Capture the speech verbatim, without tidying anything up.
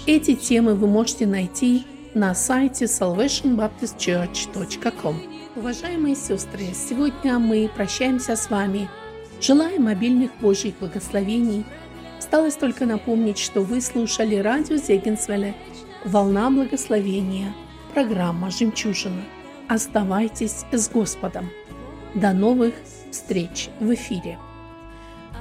Эти темы вы можете найти на сайте салвейшн баптист черч точка ком. Уважаемые сестры, сегодня мы прощаемся с вами. Желаем обильных Божьих благословений. Осталось только напомнить, что вы слушали радио Зегенсвелле «Волна благословения», программа «Жемчужина». Оставайтесь с Господом. До новых встреч в эфире.